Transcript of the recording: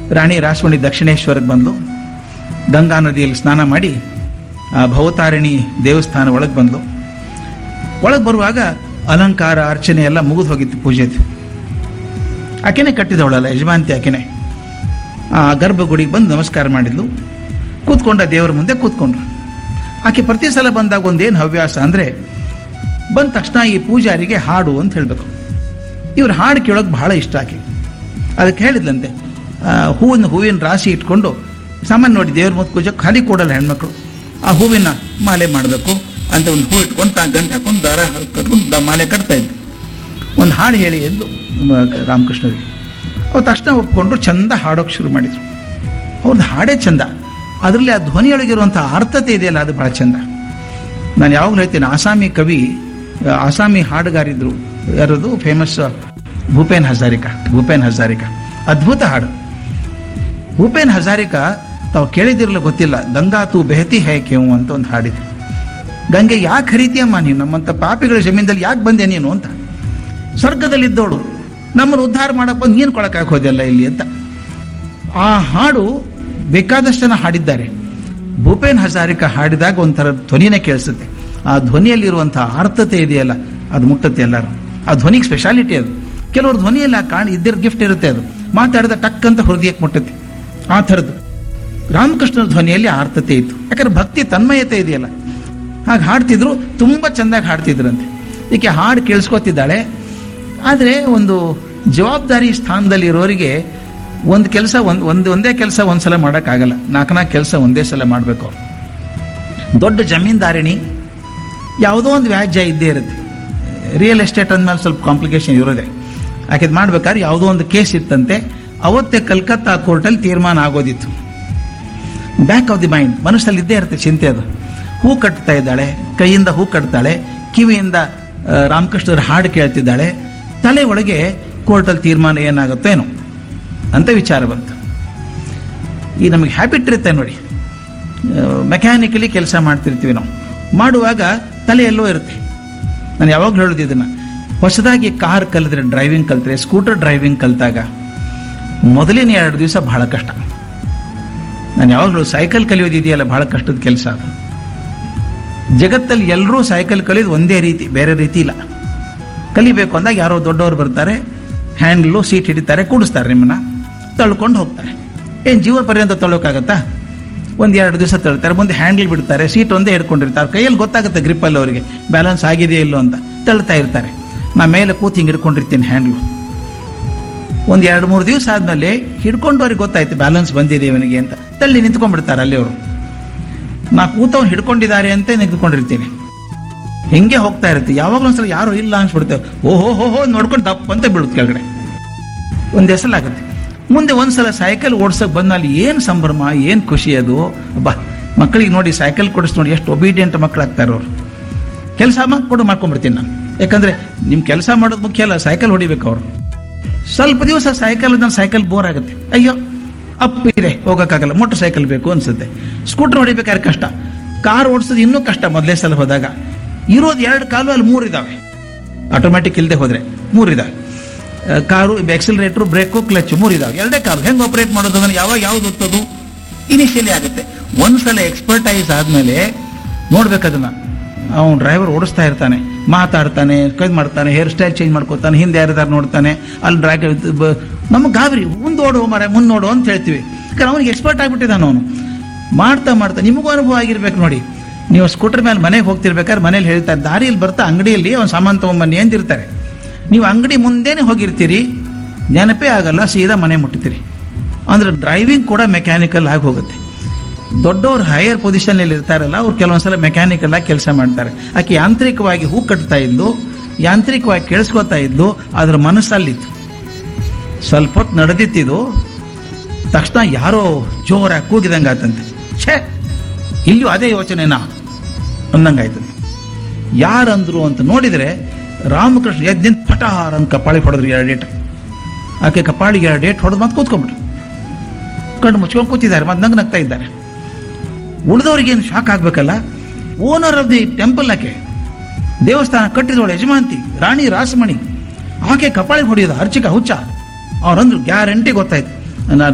ರಾಣಿ ರಾಸಮಣಿ ದಕ್ಷಿಣೇಶ್ವರಕ್ಕೆ ಬಂದು ಗಂಗಾ ನದಿಯಲ್ಲಿ ಸ್ನಾನ ಮಾಡಿ ಆ ಭವತಾರಿಣಿ ದೇವಸ್ಥಾನ ಒಳಗೆ ಬಂದು ಒಳಗೆ ಬರುವಾಗ ಅಲಂಕಾರ ಅರ್ಚನೆ ಎಲ್ಲ ಮುಗಿದು ಹೋಗಿತ್ತು ಪೂಜೆದು. ಆಕೆನೆ ಕಟ್ಟಿದವಳಲ್ಲ, ಯಜಮಾಂತಿ ಆಕೆನೆ. ಆ ಗರ್ಭಗುಡಿಗೆ ಬಂದು ನಮಸ್ಕಾರ ಮಾಡಿದ್ಲು. ಕೂತ್ಕೊಂಡ ದೇವರ ಮುಂದೆ ಕೂತ್ಕೊಂಡ್ರು. ಆಕೆ ಪ್ರತಿ ಸಲ ಬಂದಾಗ ಒಂದೇನು ಹವ್ಯಾಸ ಅಂದರೆ ಬಂದ ತಕ್ಷಣ ಈ ಪೂಜಾರಿಗೆ ಹಾಡು ಅಂತ ಹೇಳಬೇಕು. ಇವ್ರ ಹಾಡು ಕೇಳೋಕೆ ಬಹಳ ಇಷ್ಟ ಆಕೆ. ಅದಕ್ಕೆ ಹೇಳಿದ್ಲಂತೆ, ಹೂವಿನ ರಾಶಿ ಇಟ್ಕೊಂಡು ಸಾಮಾನ್ಯ ನೋಡಿ ದೇವ್ರ ಮುಂದೆ ಪೂಜೆ ಖಾಲಿ ಕೊಡಲ್ಲ ಹೆಣ್ಮಕ್ಳು, ಆ ಹೂವಿನ ಮಾಲೆ ಮಾಡಬೇಕು ಅಂತ ಒಂದು ಹೂ ಇಟ್ಕೊಂಡು ಗಂಟೆ ಹಾಕೊಂಡು ದಾರ ಕಟ್ಕೊಂಡು ಮಾಲೆ ಕಟ್ತಾ ಇದ್ದೆ. ಒಂದು ಹಾಡು ಹೇಳಿ ಎಂದು ರಾಮಕೃಷ್ಣರಿಗೆ ಅವ್ರು ತಕ್ಷಣ ಒಪ್ಕೊಂಡ್ರು. ಚಂದ ಹಾಡೋಕೆ ಶುರು ಮಾಡಿದ್ರು. ಅವ್ರದ್ದು ಹಾಡೇ ಚಂದ, ಅದರಲ್ಲಿ ಆ ಧ್ವನಿಯೊಳಗಿರುವಂಥ ಅರ್ಥತೆ ಇದೆಯಲ್ಲ ಅದು ಭಾಳ ಚಂದ. ನಾನು ಯಾವಾಗಲೂ ಹೇಳ್ತೀನಿ, ಆಸಾಮಿ ಹಾಡುಗಾರಿದ್ರು ಯಾರದು ಫೇಮಸ್ ಭೂಪೇನ್ ಹಜಾರಿಕಾ ಅದ್ಭುತ ಹಾಡು. ಭೂಪೇನ್ ಹಜಾರಿಕಾ ತಾವು ಕೇಳಿದಿರಲ್ಲ ಗೊತ್ತಿಲ್ಲ, ಗಂಗಾ ತೂ ಬೆಹತಿ ಹೈ ಕೇವು ಅಂತ ಒಂದು ಹಾಡಿದೆ. ಗಂಗೆ ಯಾಕೆ ಹರಿತೀಯಮ್ಮ ನೀನು, ನಮ್ಮಂಥ ಪಾಪಿಗಳ ಜಮೀನಲ್ಲಿ ಯಾಕೆ ಬಂದೆ ನೀನು ಅಂತ. ಸ್ವರ್ಗದಲ್ಲಿದ್ದವಳು ನಮ್ಮನ್ನು ಉದ್ಧಾರ ಮಾಡಕ್ಕೆ ಬಂದು ನೀನು ಕೊಳಕಾಗಿ ಹೋದೆಲ್ಲ ಇಲ್ಲಿ ಅಂತ. ಆ ಹಾಡು ಬೇಕಾದಷ್ಟು ಜನ ಹಾಡಿದ್ದಾರೆ. ಭೂಪೇನ್ ಹಜಾರಿಕಾ ಹಾಡಿದಾಗ ಒಂಥರ ಧ್ವನಿನೇ ಕೇಳಿಸುತ್ತೆ. ಆ ಧ್ವನಿಯಲ್ಲಿರುವಂಥ ಅರ್ಥತೆ ಇದೆಯಲ್ಲ ಅದು ಮುಟ್ಟುತ್ತೆ ಎಲ್ಲರೂ. ಆ ಧ್ವನಿಗೆ ಸ್ಪೆಷಾಲಿಟಿ ಅದು. ಕೆಲವರು ಧ್ವನಿಯಲ್ಲ ಇದ್ದಿರೋ ಗಿಫ್ಟ್ ಇರುತ್ತೆ, ಅದು ಮಾತಾಡಿದ ಟಕ್ ಅಂತ ಹೃದಯಕ್ಕೆ ಮುಟ್ಟುತ್ತೆ. ಆ ಥರದ್ದು ರಾಮಕೃಷ್ಣರ ಧ್ವನಿಯಲ್ಲಿ ಅರ್ಥತೆ ಇತ್ತು. ಯಾಕಂದ್ರೆ ಭಕ್ತಿ ತನ್ಮಯತೆ ಇದೆಯಲ್ಲ, ಹಾಗೆ ಹಾಡ್ತಿದ್ರು, ತುಂಬ ಚೆಂದಾಗಿ ಹಾಡ್ತಿದ್ರಂತೆ. ಈಕೆ ಹಾಡು ಕೇಳಿಸ್ಕೊತಿದ್ದಾಳೆ. ಆದರೆ ಒಂದು ಜವಾಬ್ದಾರಿ ಸ್ಥಾನದಲ್ಲಿರೋರಿಗೆ ಒಂದು ಕೆಲಸ ಒಂದೇ ಕೆಲಸ ಒಂದ್ಸಲ ಮಾಡೋಕ್ಕಾಗಲ್ಲ. ನಾಲ್ಕು ಕೆಲಸ ಒಂದೇ ಸಲ ಮಾಡಬೇಕು ಅವ್ರು. ದೊಡ್ಡ ಜಮೀನ್ದಾರಿಣಿ, ಯಾವುದೋ ಒಂದು ವ್ಯಾಜ್ಯ ಇದ್ದೇ ಇರುತ್ತೆ. ರಿಯಲ್ ಎಸ್ಟೇಟ್ ಅಂದಮೇಲೆ ಸ್ವಲ್ಪ ಕಾಂಪ್ಲಿಕೇಶನ್ ಇರೋದೆ. ಯಾಕೆ ಮಾಡ್ಬೇಕಾದ್ರೆ ಯಾವುದೋ ಒಂದು ಕೇಸ್ ಇತ್ತಂತೆ. ಅವತ್ತೇ ಕಲ್ಕತ್ತಾ ಕೋರ್ಟಲ್ಲಿ ತೀರ್ಮಾನ ಆಗೋದಿತ್ತು. ಬ್ಯಾಕ್ ಆಫ್ ದಿ ಮೈಂಡ್, ಮನಸ್ಸಲ್ಲಿ ಇದ್ದೇ ಇರುತ್ತೆ ಚಿಂತೆ. ಅದು ಹೂ ಕಟ್ತಾ ಇದ್ದಾಳೆ, ಕೈಯಿಂದ ಹೂ ಕಟ್ತಾಳೆ, ಕಿವಿಯಿಂದ ರಾಮಕೃಷ್ಣರ ಹಾಡು ಕೇಳ್ತಿದ್ದಾಳೆ. ತಲೆ ಒಳಗೆ ಕೋರ್ಟಲ್ಲಿ ತೀರ್ಮಾನ ಏನಾಗುತ್ತೋ ಏನೋ ಅಂತ ವಿಚಾರ ಬಂತು. ಈ ನಮಗೆ ಹ್ಯಾಬಿಟ್ ಇರುತ್ತೆ ನೋಡಿ, ಮೆಕ್ಯಾನಿಕಲಿ ಕೆಲಸ ಮಾಡ್ತಿರ್ತೀವಿ ನಾವು. ಮಾಡುವಾಗ ತಲೆ ಎಲ್ಲೋ ಇರುತ್ತೆ. ನಾನು ಯಾವಾಗಲೂ ಹೇಳೋದು ಇದನ್ನು, ಹೊಸದಾಗಿ ಕಾರ್ ಕಲಿತ್ರೆ, ಡ್ರೈವಿಂಗ್ ಕಲಿತ್ರೆ, ಸ್ಕೂಟರ್ ಡ್ರೈವಿಂಗ್ ಕಲಿತಾಗ ಮೊದಲಿನ 2 ದಿವಸ ಬಹಳ ಕಷ್ಟ. ನಾನು ಯಾವಾಗಲೂ ಸೈಕಲ್ ಕಲಿಯೋದಿದೆಯಲ್ಲ ಬಹಳ ಕಷ್ಟದ ಕೆಲಸ ಅದು. ಜಗತ್ತಲ್ಲಿ ಎಲ್ಲರೂ ಸೈಕಲ್ ಕಲಿಯೋದು ಒಂದೇ ರೀತಿ, ಬೇರೆ ರೀತಿ ಇಲ್ಲ. ಕಲಿಬೇಕು ಅಂದಾಗ ಯಾರೋ ದೊಡ್ಡವರು ಬರ್ತಾರೆ, ಹ್ಯಾಂಡ್ಲು ಸೀಟ್ ಹಿಡಿತಾರೆ, ಕೂಡಿಸ್ತಾರೆ, ನಿಮ್ಮನ್ನ ತಳ್ಕೊಂಡು ಹೋಗ್ತಾರೆ. ಏನು ಜೀವ ಪರ್ಯಂತ ತಳ್ಳೋಕ್ಕಾಗತ್ತಾ? 1-2 ದಿವಸ ತಳ್ತಾರೆ, ಮುಂದೆ ಹ್ಯಾಂಡಲ್ ಬಿಡ್ತಾರೆ, ಸೀಟ್ ಒಂದೇ ಹಿಡ್ಕೊಂಡಿರ್ತಾರೆ. ಕೈಯಲ್ಲಿ ಗೊತ್ತಾಗುತ್ತೆ ಗ್ರಿಪ್ಪಲ್ಲಿ ಅವರಿಗೆ ಬ್ಯಾಲೆನ್ಸ್ ಆಗಿದೆಯೋ ಇಲ್ಲೋ ಅಂತ ತಳ್ತಾ ಇರ್ತಾರೆ. ನಾ ಮೇಲೆ ಕೂತು ಹಿಂಗೆ ಹಿಡ್ಕೊಂಡಿರ್ತೀನಿ ಹ್ಯಾಂಡ್ಲು. 1-2-3 ದಿವಸ ಆದಮೇಲೆ ಹಿಡ್ಕೊಂಡವ್ರಿಗೆ ಗೊತ್ತಾಯ್ತು ಬ್ಯಾಲೆನ್ಸ್ ಬಂದಿದೆ ಇವನಿಗೆ ಅಂತ, ತಳ್ಳಿ ನಿಂತ್ಕೊಂಡ್ಬಿಡ್ತಾರೆ ಅಲ್ಲಿ ಅವರು. ನಾ ಕೂತವ್ನು ಹಿಡ್ಕೊಂಡಿದ್ದಾರೆ ಅಂತ ನಿಂತ್ಕೊಂಡಿರ್ತೀನಿ. ಹೆಂಗೆ ಹೋಗ್ತಾ ಇರುತ್ತೆ. ಯಾವಾಗಲೂ ಒಂದ್ಸಲ ಯಾರು ಇಲ್ಲ ಅನ್ಸ್ಬಿಡ್ತೇವೆ. ಓಹೋ ನೋಡ್ಕೊಂಡು ದಪ್ಪ ಅಂತ ಬೀಳುತ್ತೆ ಕೆಳಗಡೆ. ಒಂದು ಹೆಸಲಾಗುತ್ತೆ. ಮುಂದೆ ಒಂದ್ಸಲ ಸೈಕಲ್ ಓಡ್ಸೋಕೆ ಬಂದಲ್ಲಿ ಏನು ಸಂಭ್ರಮ, ಏನು ಖುಷಿ ಅದು. ಮಕ್ಕಳಿಗೆ ನೋಡಿ ಸೈಕಲ್ ಕೊಡಿಸ್ ನೋಡಿ ಎಷ್ಟು ಒಬೀಡಿಯಂಟ್ ಮಕ್ಕಳಾಗ್ತಾರೆ ಅವರು. ಕೆಲಸ ಮಾಡ್ಕೊಂಡ್ಬಿಡ್ತೀನಿ ನಾನು. ಯಾಕಂದ್ರೆ ನಿಮ್ಮ ಕೆಲಸ ಮಾಡೋದು ಮುಖ್ಯ ಅಲ್ಲ, ಸೈಕಲ್ ಹೊಡಿಬೇಕು ಅವರು. ಸ್ವಲ್ಪ ದಿವಸ ಸೈಕಲ್ ಬೋರ್ ಆಗುತ್ತೆ. ಅಯ್ಯೋ ಇದೆ ಹೋಗೋಕ್ಕಾಗಲ್ಲ, ಮೋಟರ್ ಸೈಕಲ್ ಬೇಕು ಅನ್ಸುತ್ತೆ. ಸ್ಕೂಟರ್ ಹೊಡಿಬೇಕಾದ್ರೆ ಕಷ್ಟ, ಕಾರ್ ಓಡಿಸೋದು ಇನ್ನೂ ಕಷ್ಟ. ಮೊದಲೇ ಸಲ ಹೋದಾಗ ಇರೋದು 2 ಕಾಲು, ಅಲ್ಲಿ 3 ಇದಾವೆ. ಆಟೋಮ್ಯಾಟಿಕ್ ಇಲ್ಲದೆ ಹೋದ್ರೆ 3 ಇದಾವೆ. ಕಾರು ಎಕ್ಸಿಲರೇಟರ್, ಬ್ರೇಕು, ಕ್ಲಚ್ 3 ಇದಾವೆ. 2 ಕಾಲು ಹೆಂಗೆ ಆಪರೇಟ್ ಮಾಡೋದು ಅಂದ್ರೆ ಯಾವ್ದು ಹೊತ್ತದು ಇನಿಷಿಯಲಿ ಆಗುತ್ತೆ. ಒಂದ್ಸಲ ಎಕ್ಸ್ಪರ್ಟೈಸ್ ಆದ್ಮೇಲೆ ನೋಡ್ಬೇಕದನ್ನ. ಅವನು ಡ್ರೈವರ್ ಓಡಿಸ್ತಾ ಇರ್ತಾನೆ, ಮಾತಾಡ್ತಾನೆ, ಮಾಡ್ತಾನೆ, ಹೇರ್ ಸ್ಟೈಲ್ ಚೇಂಜ್ ಮಾಡ್ಕೊತಾನೆ, ಹಿಂದೆ ಯಾರಿದಾರು ನೋಡ್ತಾನೆ, ಅಲ್ಲಿ ನಮಗೆ ಗಾಬರಿ, ಮುಂದೋಡು ಮುನ್ನೋಡು ಅಂತ ಹೇಳ್ತೀವಿ. ಯಾಕಂದ್ರೆ ಅವನಿಗೆ ಎಕ್ಸ್ಪರ್ಟ್ ಆಗಿಬಿಟ್ಟಿದ್ದಾನೆ ಅವನು. ಮಾಡ್ತಾ ನಿಮಗೂ ಅನುಭವ ಆಗಿರ್ಬೇಕು ನೋಡಿ. ನೀವು ಸ್ಕೂಟರ್ ಮೇಲೆ ಮನೆಗೆ ಹೋಗ್ತಿರ್ಬೇಕಾದ್ರೆ ಮನೇಲಿ ಹೇಳ್ತಾರೆ, ದಾರಿಯಲ್ಲಿ ಬರ್ತಾ ಅಂಗಡಿಯಲ್ಲಿ ಅವ್ನು ಸಾಮಾನು ತೊಗೊಂಬನ್ನಿ ಅಂದಿರ್ತಾರೆ. ನೀವು ಅಂಗಡಿ ಮುಂದೆನೇ ಹೋಗಿರ್ತೀರಿ, ನೆನಪೇ ಆಗಲ್ಲ, ಸೀದಾ ಮನೆ ಮುಟ್ತೀರಿ. ಅಂದ್ರೆ ಡ್ರೈವಿಂಗ್ ಕೂಡ ಮೆಕ್ಯಾನಿಕಲ್ ಆಗಿ ಹೋಗುತ್ತೆ. ದೊಡ್ಡವ್ರು ಹೈಯರ್ ಪೊಸಿಷನ್ನಲ್ಲಿ ಇರ್ತಾರಲ್ಲ, ಅವ್ರು ಕೆಲವೊಂದ್ಸಲ ಮೆಕ್ಯಾನಿಕಲ್ ಆಗಿ ಕೆಲಸ ಮಾಡ್ತಾರೆ. ಆಕೆ ಯಾಂತ್ರಿಕವಾಗಿ ಹೂ ಕಟ್ತಾ ಇದ್ಲು, ಯಾಂತ್ರಿಕವಾಗಿ ಕೇಳಿಸ್ಕೊತಾ ಇದ್ಲು, ಅದ್ರ ಮನಸ್ಸಲ್ಲಿತ್ತು. ಸ್ವಲ್ಪ ಹೊತ್ತು ನಡೆದಿತ್ತಿದು, ತಕ್ಷಣ ಯಾರೋ ಜೋರಾಗಿ ಕೂಗಿದಂಗೆ ಆತಂತೆ. ಇಲ್ಲಿಯೂ ಅದೇ ಯೋಚನೆನಾ ಅಂದಂಗಾಯ್ತದೆ. ಯಾರಂದ್ರು ಅಂತ ನೋಡಿದರೆ ರಾಮಕೃಷ್ಣ ಎದ್ದಿನ ಪಟಾರ್ ಅಂತ ಕಪಾಳಿಗೆ ಹೊಡೆದ್ರು 2 ಡೇಟ್. ಆಕೆ ಕಪಾಳಿಗೆ 2 ಡೇಟ್ ಹೊಡೆದು ಮತ್ತೆ ಕೂತ್ಕೊಂಡ್ಬಿಟ್ರು. ಕಣ್ಣು ಮುಚ್ಕೊಂಡು ಕೂತಿದ್ದಾರೆ, ಮತ್ತೆ ನಗ್ತಾ ಇದ್ದಾರೆ. ಉಳಿದವ್ರಿಗೇನು ಶಾಕ್ ಆಗ್ಬೇಕಲ್ಲ. ಓನರ್ ಆಫ್ ದಿ ಟೆಂಪಲ್ ಆಕೆ, ದೇವಸ್ಥಾನ ಕಟ್ಟಿದವಳು ಯಜಮಾಂತಿ ರಾಣಿ ರಾಸಮಣಿ, ಆಕೆ ಕಪಾಳಿಗೆ ಹೊಡೆಯೋದು ಅರ್ಚಕ ಹುಚ್ಚ. ಅವ್ರಂದ್ರು ಗ್ಯಾರಂಟಿ ಗೊತ್ತಾಯ್ತು.